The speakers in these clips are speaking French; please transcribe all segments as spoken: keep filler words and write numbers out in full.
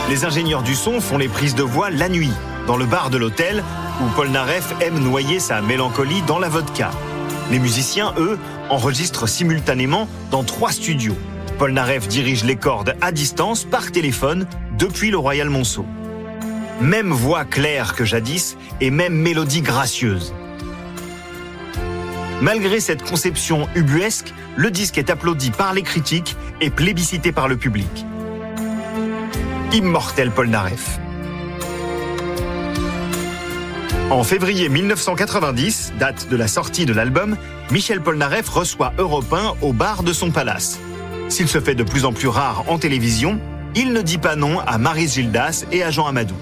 Les ingénieurs du son font les prises de voix la nuit, dans le bar de l'hôtel, où Polnareff aime noyer sa mélancolie dans la vodka. Les musiciens, eux, enregistrent simultanément dans trois studios. Polnareff dirige les cordes à distance par téléphone depuis le Royal Monceau. Même voix claire que jadis et même mélodie gracieuse. Malgré cette conception ubuesque, le disque est applaudi par les critiques et plébiscité par le public. Immortel Polnareff. En février mille neuf cent quatre-vingt-dix, date de la sortie de l'album, Michel Polnareff reçoit Europe un au bar de son palace. S'il se fait de plus en plus rare en télévision, il ne dit pas non à Maryse Gildas et à Jean Amadou.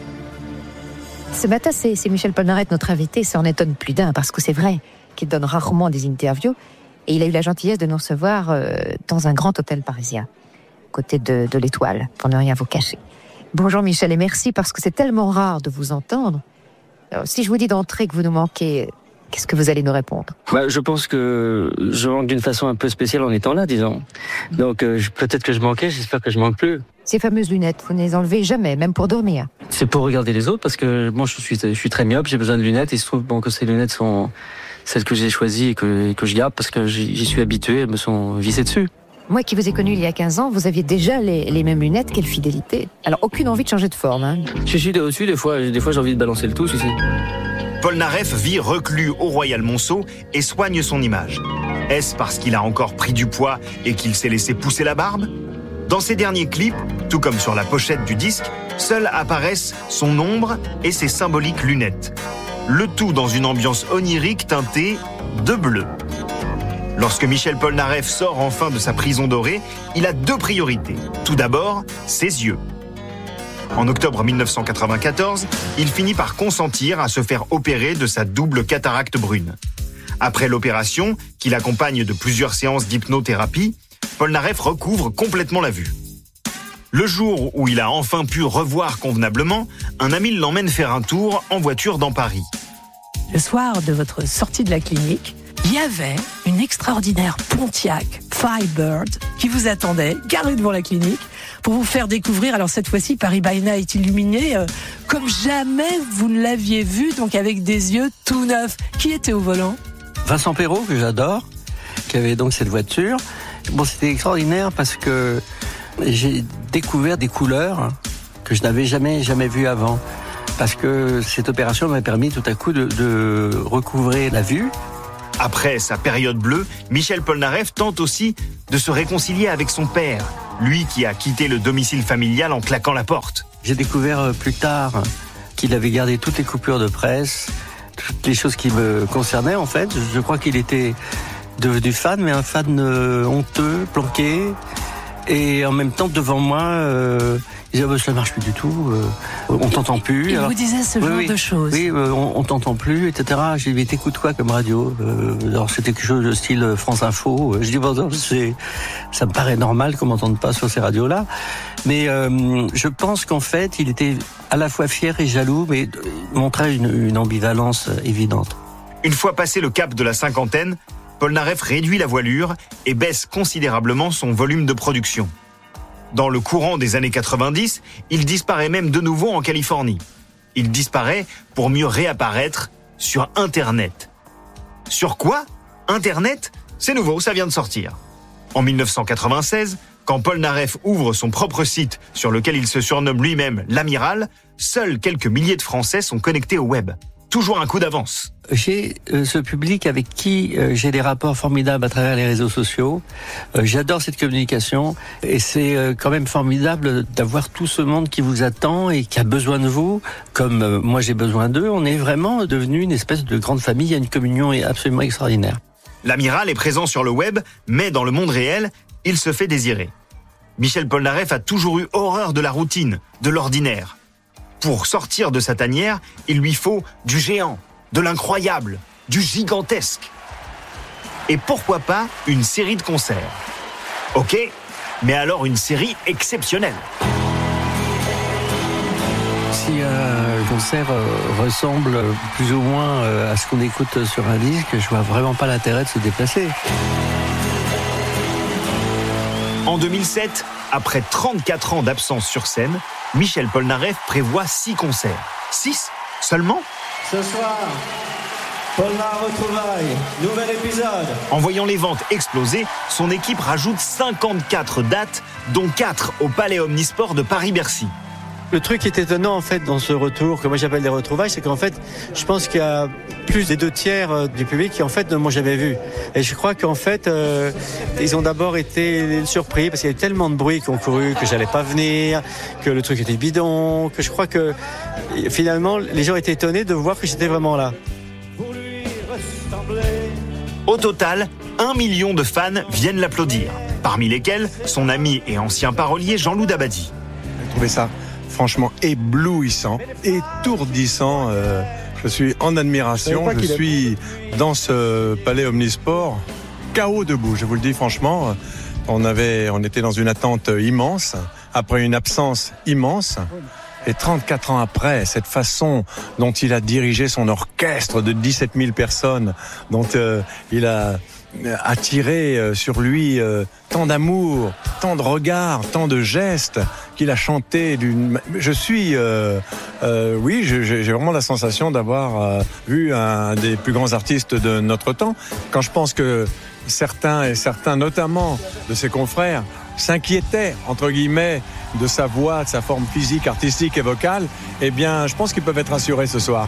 Ce matin, c'est, c'est Michel Polnareff, notre invité, ça en étonne plus d'un, parce que c'est vrai qu'il donne rarement des interviews, et il a eu la gentillesse de nous recevoir euh, dans un grand hôtel parisien, côté de, de l'Étoile, pour ne rien vous cacher. Bonjour Michel, et merci, parce que c'est tellement rare de vous entendre. Alors, si je vous dis d'entrée que vous nous manquez, qu'est-ce que vous allez nous répondre ? Bah, je pense que je manque d'une façon un peu spéciale en étant là, disons. Donc euh, peut-être que je manquais, j'espère que je manque plus. Ces fameuses lunettes, vous ne les enlevez jamais, même pour dormir. C'est pour regarder les autres, parce que moi je suis, je suis très myope, j'ai besoin de lunettes, et il se trouve bon, que ces lunettes sont celles que j'ai choisies et que, et que je garde, parce que j'y, j'y suis habitué, elles me sont vissées dessus. Moi qui vous ai connu il y a quinze ans, vous aviez déjà les, les mêmes lunettes, quelle fidélité. Alors aucune envie de changer de forme. Hein. Je suis au-dessus, des fois, des fois j'ai envie de balancer le tout, ici. Polnareff vit reclus au Royal Monceau et soigne son image. Est-ce parce qu'il a encore pris du poids et qu'il s'est laissé pousser la barbe ? Dans ses derniers clips, tout comme sur la pochette du disque, seuls apparaissent son ombre et ses symboliques lunettes. Le tout dans une ambiance onirique teintée de bleu. Lorsque Michel Polnareff sort enfin de sa prison dorée, il a deux priorités. Tout d'abord, ses yeux. En octobre mille neuf cent quatre-vingt-quatorze, il finit par consentir à se faire opérer de sa double cataracte brune. Après l'opération, qui l'accompagne de plusieurs séances d'hypnothérapie, Polnareff recouvre complètement la vue. Le jour où il a enfin pu revoir convenablement, un ami l'emmène faire un tour en voiture dans Paris. Le soir de votre sortie de la clinique, il y avait une extraordinaire Pontiac Firebird qui vous attendait, garée devant la clinique, pour vous faire découvrir, alors cette fois-ci, Paris by Night illuminé, euh, comme jamais vous ne l'aviez vu, donc avec des yeux tout neufs. Qui était au volant ? Vincent Perrault, que j'adore, qui avait donc cette voiture. Bon, c'était extraordinaire parce que j'ai découvert des couleurs que je n'avais jamais, jamais vues avant. Parce que cette opération m'a permis tout à coup de, de recouvrer la vue. Après sa période bleue, Michel Polnareff tente aussi de se réconcilier avec son père, lui qui a quitté le domicile familial en claquant la porte. J'ai découvert plus tard qu'il avait gardé toutes les coupures de presse, toutes les choses qui me concernaient en fait. Je crois qu'il était devenu fan, mais un fan honteux, planqué, et en même temps devant moi, euh, il disait oh, ça ne marche plus du tout, euh, on t'entend plus. Il Alors, vous disait ce oui, genre oui, de choses. Oui, euh, on, on t'entend plus, et cetera. J'ai dit mais t'écoutes quoi comme radio euh, Alors c'était quelque chose de style France Info. Je dis bon, c'est, ça me paraît normal qu'on m'entende pas sur ces radios-là, mais euh, je pense qu'en fait il était à la fois fier et jaloux, mais montrait une, une ambivalence évidente. Une fois passé le cap de la cinquantaine, Polnareff réduit la voilure et baisse considérablement son volume de production. Dans le courant des années quatre-vingt-dix, il disparaît même de nouveau en Californie. Il disparaît pour mieux réapparaître sur Internet. Sur quoi ? Internet ? C'est nouveau, ça vient de sortir. En mille neuf cent quatre-vingt-seize, quand Polnareff ouvre son propre site sur lequel il se surnomme lui-même l'Amiral, seuls quelques milliers de Français sont connectés au web. Toujours un coup d'avance. J'ai euh, ce public avec qui euh, j'ai des rapports formidables à travers les réseaux sociaux. Euh, j'adore cette communication et c'est euh, quand même formidable d'avoir tout ce monde qui vous attend et qui a besoin de vous, comme euh, moi j'ai besoin d'eux. On est vraiment devenu une espèce de grande famille. Il y a une communion absolument extraordinaire. L'Amiral est présent sur le web, mais dans le monde réel, il se fait désirer. Michel Polnareff a toujours eu horreur de la routine, de l'ordinaire. Pour sortir de sa tanière, il lui faut du géant, de l'incroyable, du gigantesque. Et pourquoi pas une série de concerts ? Ok, mais alors une série exceptionnelle. Si un concert ressemble plus ou moins à ce qu'on écoute sur un disque, je vois vraiment pas l'intérêt de se déplacer. En deux mille sept, après trente-quatre ans d'absence sur scène, Michel Polnareff prévoit six concerts. Six seulement ? Ce soir, Polnareff retrouvailles, nouvel épisode. En voyant les ventes exploser, son équipe rajoute cinquante-quatre dates, dont quatre au Palais Omnisport de Paris-Bercy. Le truc qui est étonnant en fait dans ce retour, que moi j'appelle des retrouvailles, c'est qu'en fait, je pense qu'il y a plus des deux tiers du public qui en fait ne m'ont jamais vu. Et je crois qu'en fait, euh, ils ont d'abord été surpris parce qu'il y a eu tellement de bruit qui ont couru que j'allais pas venir, que le truc était bidon, que je crois que finalement les gens étaient étonnés de voir que j'étais vraiment là. Au total, un million de fans viennent l'applaudir, parmi lesquels son ami et ancien parolier Jean-Loup Dabadi. J'ai trouvé ça franchement éblouissant, étourdissant. Euh, je suis en admiration, je suis dans ce palais Omnisport, K O debout, je vous le dis franchement. On, avait, on était dans une attente immense, après une absence immense. Et trente-quatre ans après, cette façon dont il a dirigé son orchestre de dix-sept mille personnes, dont euh, il a attiré euh, sur lui euh, tant d'amour, tant de regards, tant de gestes, qu'il a chanté d'une... Je suis... Euh, euh, oui, je, j'ai vraiment la sensation d'avoir euh, vu un des plus grands artistes de notre temps. Quand je pense que certains, et certains notamment de ses confrères, s'inquiétaient, entre guillemets, de sa voix, de sa forme physique, artistique et vocale, eh bien, je pense qu'ils peuvent être rassurés ce soir.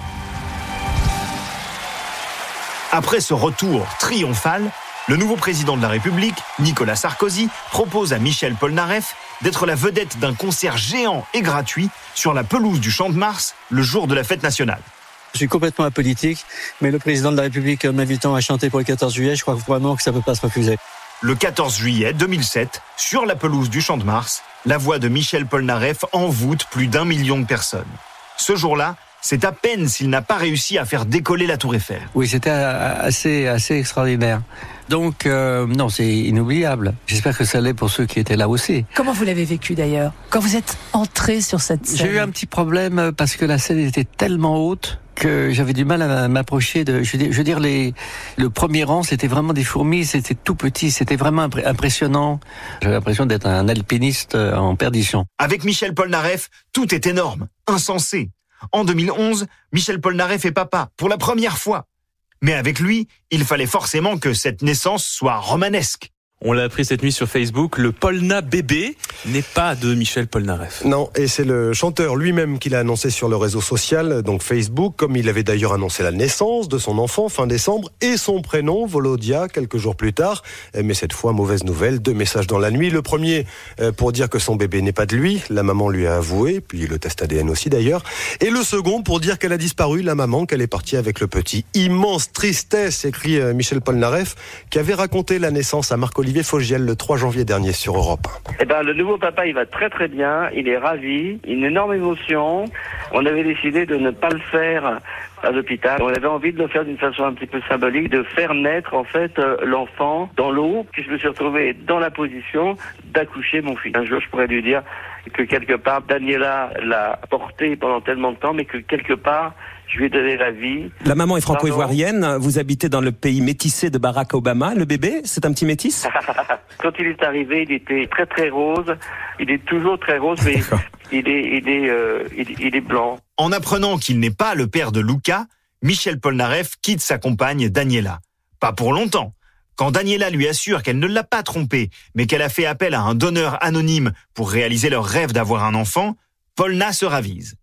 Après ce retour triomphal, le nouveau président de la République, Nicolas Sarkozy, propose à Michel Polnareff d'être la vedette d'un concert géant et gratuit sur la pelouse du Champ de Mars le jour de la fête nationale. Je suis complètement apolitique, mais le président de la République m'invitant à chanter pour le quatorze juillet, je crois vraiment que ça ne peut pas se refuser. Le quatorze juillet deux mille sept, sur la pelouse du Champ de Mars, la voix de Michel Polnareff envoûte plus d'un million de personnes. Ce jour-là, c'est à peine s'il n'a pas réussi à faire décoller la Tour Eiffel. Oui, c'était assez, assez extraordinaire. Donc, euh, non, c'est inoubliable. J'espère que ça l'est pour ceux qui étaient là aussi. Comment vous l'avez vécu d'ailleurs, quand vous êtes entré sur cette scène ? J'ai eu un petit problème parce que la scène était tellement haute que j'avais du mal à m'approcher de... Je veux dire, je veux dire les, le premier rang, c'était vraiment des fourmis, c'était tout petit, c'était vraiment impressionnant. J'avais l'impression d'être un alpiniste en perdition. Avec Michel Polnareff, tout est énorme, insensé. En deux mille onze, Michel Polnareff est papa, pour la première fois. Mais avec lui, il fallait forcément que cette naissance soit romanesque. On l'a appris cette nuit sur Facebook, le Polna bébé n'est pas de Michel Polnareff. Non, et c'est le chanteur lui-même qui l'a annoncé sur le réseau social, donc Facebook, comme il avait d'ailleurs annoncé la naissance de son enfant fin décembre et son prénom, Volodia, quelques jours plus tard. Mais cette fois, mauvaise nouvelle, deux messages dans la nuit. Le premier pour dire que son bébé n'est pas de lui, la maman lui a avoué, puis le test A D N aussi d'ailleurs. Et le second pour dire qu'elle a disparu, la maman, qu'elle est partie avec le petit. Immense tristesse, écrit Michel Polnareff, qui avait raconté la naissance à Marc-Olivier Fogiel le trois janvier dernier sur Europe un. Eh ben, le nouveau papa, il va très très bien, il est ravi, une énorme émotion. On avait décidé de ne pas le faire à l'hôpital. On avait envie de le faire d'une façon un petit peu symbolique, de faire naître en fait euh, l'enfant dans l'eau. Puis je me suis retrouvé dans la position d'accoucher mon fils. Un jour, je pourrais lui dire que quelque part, Daniela l'a porté pendant tellement de temps, mais que quelque part, je lui ai donné la vie. La maman est franco-ivoirienne, vous habitez dans le pays métissé de Barack Obama. Le bébé, c'est un petit métis ? Quand il est arrivé, il était très très rose. Il est toujours très rose, mais il est, il, est, euh, il, il est blanc. En apprenant qu'il n'est pas le père de Luca, Michel Polnareff quitte sa compagne Daniela. Pas pour longtemps. Quand Daniela lui assure qu'elle ne l'a pas trompé, mais qu'elle a fait appel à un donneur anonyme pour réaliser leur rêve d'avoir un enfant, Polna se ravise.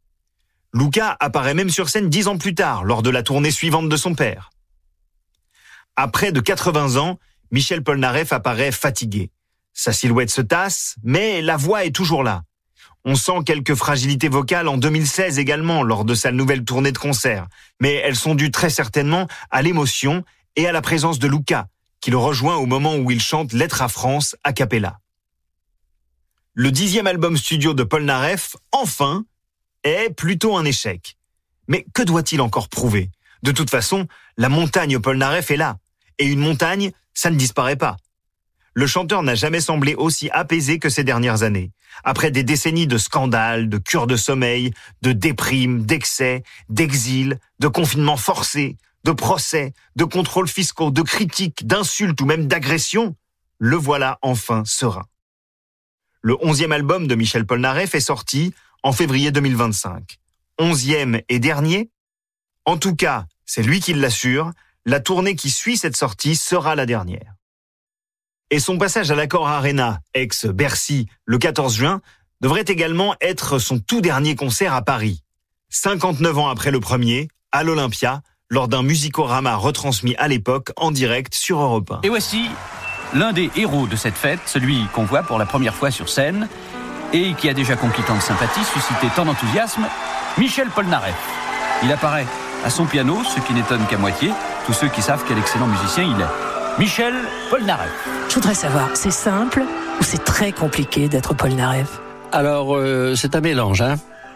Luca apparaît même sur scène dix ans plus tard, lors de la tournée suivante de son père. À près de quatre-vingts ans, Michel Polnareff apparaît fatigué. Sa silhouette se tasse, mais la voix est toujours là. On sent quelques fragilités vocales en deux mille seize également, lors de sa nouvelle tournée de concerts. Mais elles sont dues très certainement à l'émotion et à la présence de Luca, qui le rejoint au moment où il chante Lettre à France a cappella. Le dixième album studio de Polnareff, enfin, est plutôt un échec. Mais que doit-il encore prouver ? De toute façon, la montagne Polnareff est là. Et une montagne, ça ne disparaît pas. Le chanteur n'a jamais semblé aussi apaisé que ces dernières années. Après des décennies de scandales, de cures de sommeil, de déprimes, d'excès, d'exil, de confinements forcés, de procès, de contrôles fiscaux, de critiques, d'insultes ou même d'agressions, le voilà enfin serein. Le onzième album de Michel Polnareff est sorti en février deux mille vingt-cinq. Onzième et dernier. En tout cas, c'est lui qui l'assure, la tournée qui suit cette sortie sera la dernière. Et son passage à l'Accor Arena, ex-Bercy, le quatorze juin, devrait également être son tout dernier concert à Paris. cinquante-neuf ans après le premier, à l'Olympia, lors d'un musicorama retransmis à l'époque en direct sur Europe un. Et voici l'un des héros de cette fête, celui qu'on voit pour la première fois sur scène et qui a déjà conquis tant de sympathie, suscité tant d'enthousiasme, Michel Polnareff. Il apparaît à son piano, ce qui n'étonne qu'à moitié tous ceux qui savent quel excellent musicien il est. Michel Polnareff. Je voudrais savoir, c'est simple ou c'est très compliqué d'être Polnareff? Alors, euh, c'est un mélange, hein.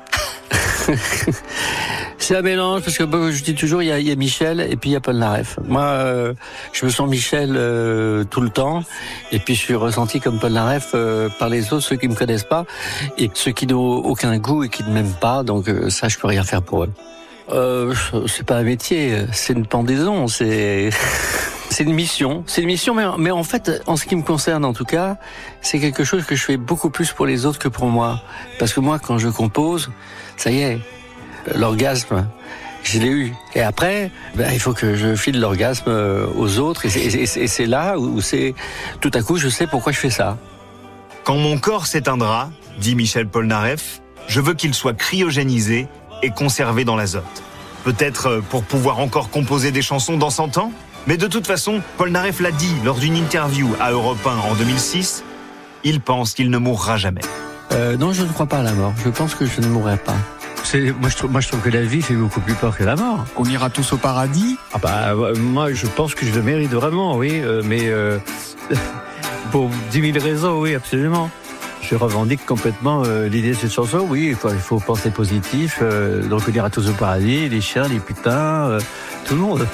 C'est un mélange parce que bon, je dis toujours il y a, il y a Michel et puis il y a Polnareff. Moi, euh, je me sens Michel euh, tout le temps et puis je suis ressenti comme Polnareff euh, par les autres, ceux qui me connaissent pas et ceux qui n'ont aucun goût et qui ne m'aiment pas. Donc euh, ça, je peux rien faire pour eux. Euh, c'est pas un métier, c'est une pendaison, c'est c'est une mission, c'est une mission. Mais, mais en fait, en ce qui me concerne, en tout cas, c'est quelque chose que je fais beaucoup plus pour les autres que pour moi. Parce que moi, quand je compose, ça y est. L'orgasme, je l'ai eu. Et après, ben, il faut que je file l'orgasme aux autres. Et c'est, et c'est, et c'est là où c'est, tout à coup, je sais pourquoi je fais ça. Quand mon corps s'éteindra, dit Michel Polnareff, je veux qu'il soit cryogénisé et conservé dans l'azote. Peut-être pour pouvoir encore composer des chansons dans cent ans ? Mais de toute façon, Polnareff l'a dit lors d'une interview à Europe un en deux mille six, il pense qu'il ne mourra jamais. Euh, non, je ne crois pas à la mort. Je pense que je ne mourrai pas. C'est, moi, je trouve, moi, je trouve que la vie fait beaucoup plus peur que la mort. On ira tous au paradis ? Ah bah, moi, je pense que je le mérite vraiment, oui. Euh, mais euh, pour dix mille raisons, oui, absolument. Je revendique complètement euh, l'idée de cette chanson. Oui, il faut, il faut penser positif. Euh, donc, on ira tous au paradis, les chiens, les putains, euh, tout le monde.